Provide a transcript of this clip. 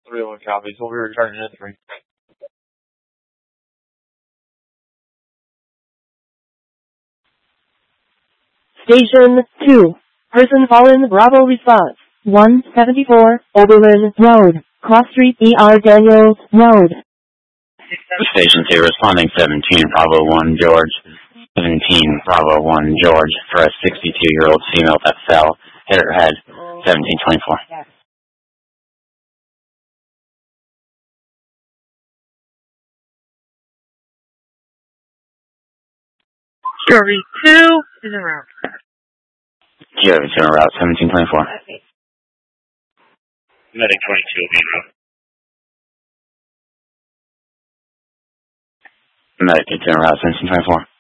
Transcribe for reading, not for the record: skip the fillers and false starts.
3-1 copies. We'll be returning at 3. Station 2. Person fallen. Bravo response. 174 Oberlin Road. Cross Street. E.R. Daniels Road. Station 2, responding 17 Bravo 1 George. 17 Bravo 1 George for a 62-year-old female that fell, hit her head. 1724. Jerry 2 is en route. Jerry 2 en route, 1724. Medic 22 will be en route. Medic 2 en route, 1724.